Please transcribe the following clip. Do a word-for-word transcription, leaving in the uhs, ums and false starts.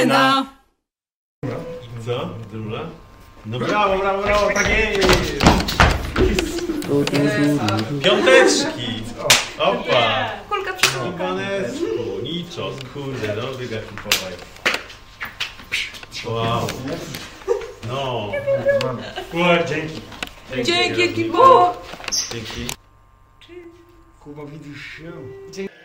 No. Co? Dobra? No brawo, brawo, brawo, tak jest! Piąteczki! Opa! Kulka przyszła. Panesku, niczo, kurde, dobry gakipowej. Wow. No. Kuba, dzięki. Dzięki, Kibo! Dzięki. Kuba, widzisz się?